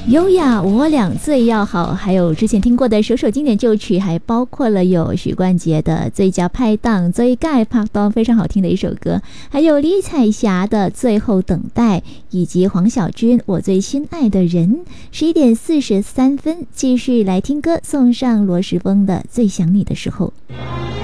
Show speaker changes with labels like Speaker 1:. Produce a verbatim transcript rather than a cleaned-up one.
Speaker 1: 优雅我俩最要好，还有之前听过的首首经典旧曲，还包括了有许冠杰的最佳拍档最盖拍档，非常好听的一首歌，还有李彩霞的最后等待，以及黄小军我最心爱的人。十一点四十三分，继续来听歌，送上罗时丰的最想你的时候。